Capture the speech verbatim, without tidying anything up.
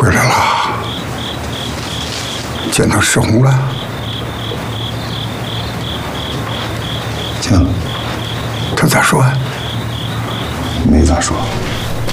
回来了，见到石红了？ 见了。 他咋说呀？ 没咋说。